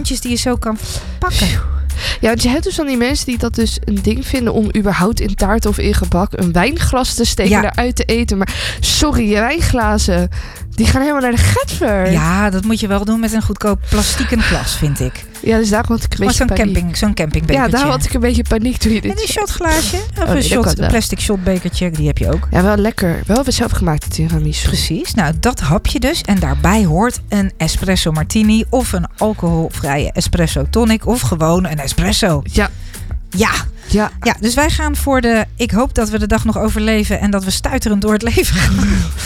rondjes die je zo kan pakken. Ja, want je hebt dus van die mensen die dat dus een ding vinden om überhaupt in taart of in gebak een wijnglas te steken eruit te eten. Maar sorry, je wijnglazen, die gaan helemaal naar de getver. Ja, dat moet je wel doen met een goedkoop plastieken glas, vind ik. Ja, dus daar had ik een beetje paniek. Zo'n campingbekertje. Ja, daar had ik een beetje paniek toen je dit... En een shotglaasje. Of een plastic shotbekertje, die heb je ook. Ja, wel lekker. Wel zelf gemaakt tiramisu. Precies. Nou, dat hapje dus. En daarbij hoort een espresso martini of een alcoholvrije espresso tonic of gewoon een espresso. Ja, dus wij gaan voor de... Ik hoop dat we de dag nog overleven en dat we stuiterend door het leven gaan.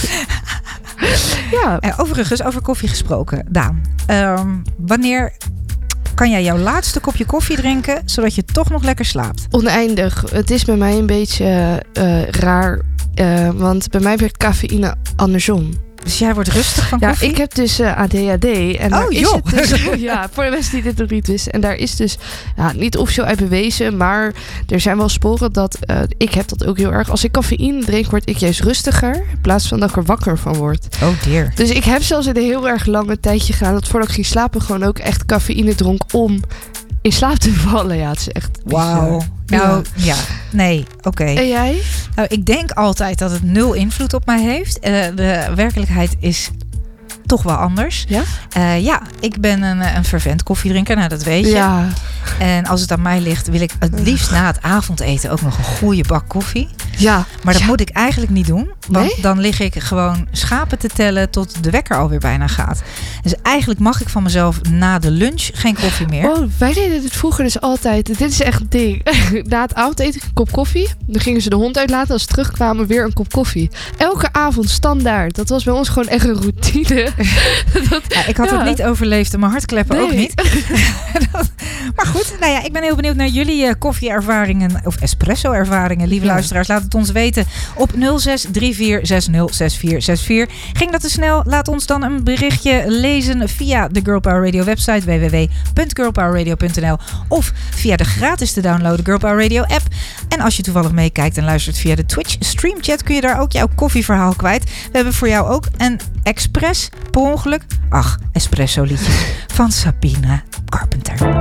Ja. Overigens, over koffie gesproken. Daan, wanneer kan jij jouw laatste kopje koffie drinken, zodat je toch nog lekker slaapt? Oneindig. Het is bij mij een beetje raar, want bij mij werkt cafeïne andersom. Dus jij wordt rustig van koffie? Ja, ik heb dus ADHD. En daar is het dus, voor de mensen die dit nog niet wisten. En daar is dus niet officieel uit bewezen. Maar er zijn wel sporen dat... ik heb dat ook heel erg. Als ik cafeïne drink, word ik juist rustiger. In plaats van dat ik er wakker van word. Oh dear. Dus ik heb zelfs in een heel erg lange tijdje gedaan... dat voordat ik ging slapen gewoon ook echt cafeïne dronk om in slaap te vallen. Ja, het is echt wauw. Nou, nee, oké. En jij? Nou, ik denk altijd dat het 0 invloed op mij heeft. De werkelijkheid is toch wel anders. Ja? Ik ben een fervent koffiedrinker. Nou, dat weet je. Ja. En als het aan mij ligt, wil ik het liefst na het avondeten ook nog een goede bak koffie. Ja. Maar dat moet ik eigenlijk niet doen. Want dan lig ik gewoon schapen te tellen tot de wekker alweer bijna gaat. Dus eigenlijk mag ik van mezelf na de lunch geen koffie meer. Oh, wij deden het vroeger dus altijd. Dit is echt een ding. Na het avondeten een kop koffie. Dan gingen ze de hond uitlaten. Als ze terugkwamen weer een kop koffie. Elke avond standaard. Dat was bij ons gewoon echt een routine. Ik had het niet overleefd en mijn hartkleppen ook niet. Maar goed, ik ben heel benieuwd naar jullie koffie-ervaringen of espresso-ervaringen. Lieve luisteraars, laat het ons weten op 0634606464. Ging dat te snel? Laat ons dan een berichtje lezen via de Girl Power Radio website www.girlpowerradio.nl of via de gratis te downloaden Girl Power Radio app. En als je toevallig meekijkt en luistert via de Twitch streamchat, kun je daar ook jouw koffieverhaal kwijt. We hebben voor jou ook een expres per ongeluk espresso liedje van Sabina Carpenter.